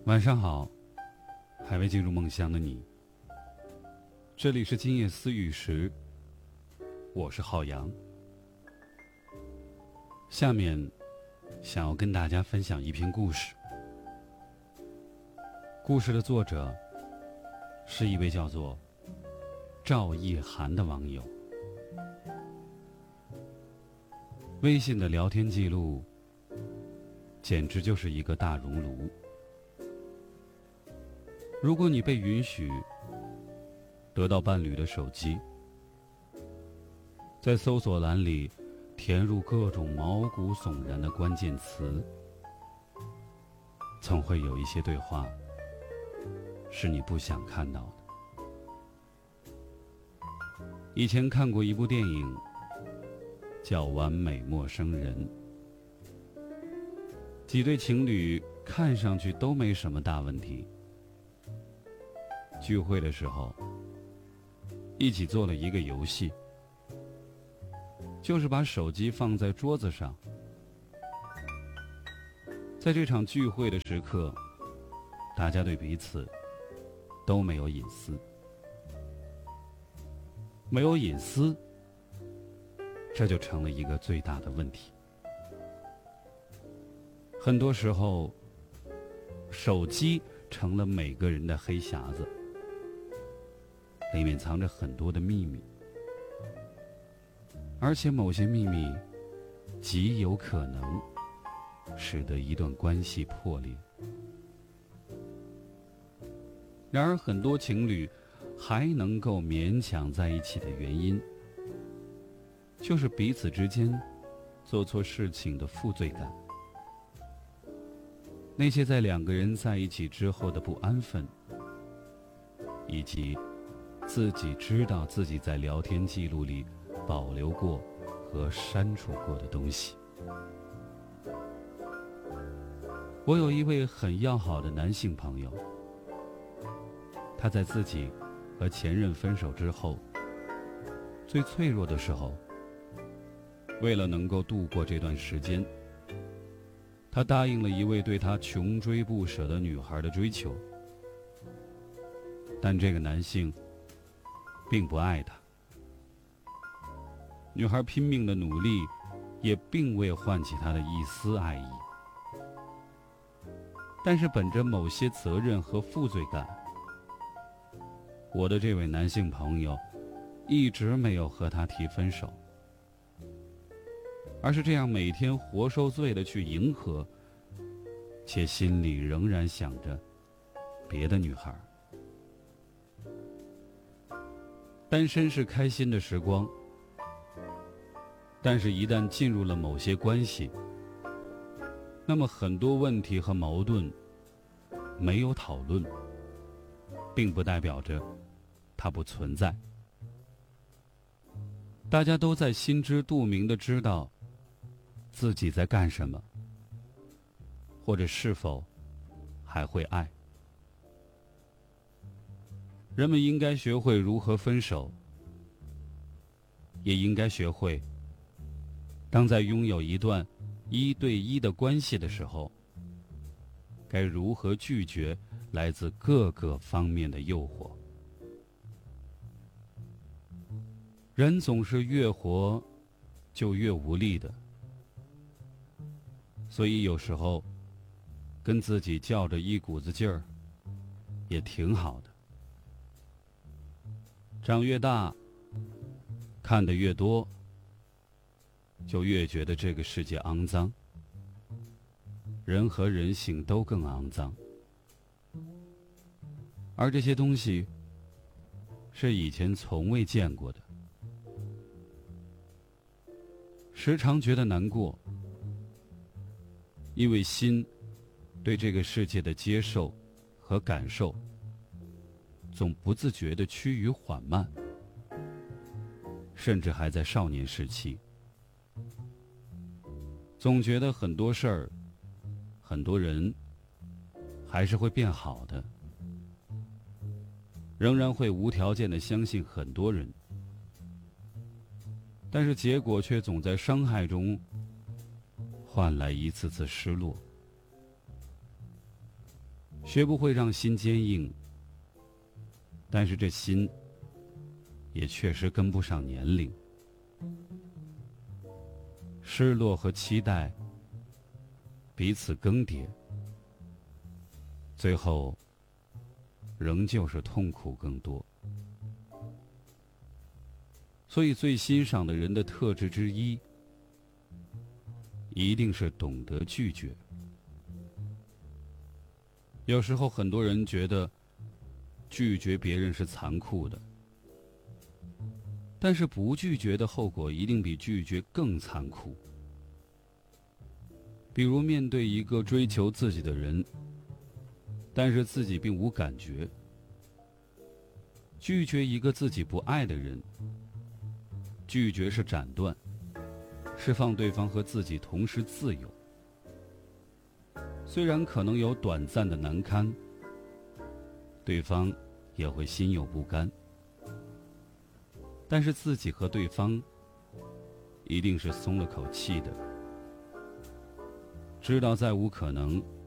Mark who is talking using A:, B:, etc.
A: 晚上好，还未进入梦乡的你。这里是今夜思雨时，我是浩洋。下面想要跟大家分享一篇故事。故事的作者是一位叫做赵一涵的网友。微信的聊天记录简直就是一个大熔炉。如果你被允许得到伴侣的手机，在搜索栏里填入各种毛骨悚然的关键词，总会有一些对话是你不想看到的。以前看过一部电影叫《完美陌生人》，几对情侣看上去都没什么大问题，聚会的时候一起做了一个游戏，就是把手机放在桌子上。在这场聚会的时刻，大家对彼此都没有隐私。没有隐私，这就成了一个最大的问题。很多时候，手机成了每个人的黑匣子，里面藏着很多的秘密，而且某些秘密极有可能使得一段关系破裂。然而很多情侣还能够勉强在一起的原因，就是彼此之间做错事情的负罪感，那些在两个人在一起之后的不安分，以及自己知道自己在聊天记录里保留过和删除过的东西。我有一位很要好的男性朋友，他在自己和前任分手之后，最脆弱的时候，为了能够度过这段时间，他答应了一位对他穷追不舍的女孩的追求。但这个男性并不爱他，女孩拼命的努力也并未唤起他的一丝爱意。但是本着某些责任和负罪感，我的这位男性朋友一直没有和他提分手，而是这样每天活受罪的去迎合，且心里仍然想着别的女孩。单身是开心的时光，但是一旦进入了某些关系，那么很多问题和矛盾没有讨论，并不代表着它不存在。大家都在心知肚明地知道自己在干什么，或者是否还会爱。人们应该学会如何分手，也应该学会当在拥有一段一对一的关系的时候，该如何拒绝来自各个方面的诱惑。人总是越活就越无力的，所以有时候跟自己较着一股子劲儿也挺好的。长越大，看得越多，就越觉得这个世界肮脏，人和人性都更肮脏，而这些东西是以前从未见过的。时常觉得难过，因为心对这个世界的接受和感受总不自觉地趋于缓慢，甚至还在少年时期。总觉得很多事儿，很多人还是会变好的，仍然会无条件地相信很多人，但是结果却总在伤害中换来一次次失落。 学不会让心坚硬，但是这心也确实跟不上年龄。失落和期待彼此更迭，最后仍旧是痛苦更多。所以最欣赏的人的特质之一，一定是懂得拒绝。有时候很多人觉得拒绝别人是残酷的，但是不拒绝的后果一定比拒绝更残酷。比如面对一个追求自己的人，但是自己并无感觉，拒绝一个自己不爱的人，拒绝是斩断，释放对方和自己同时自由。虽然可能有短暂的难堪，对方也会心有不甘，但是自己和对方一定是松了口气的，知道再无可能，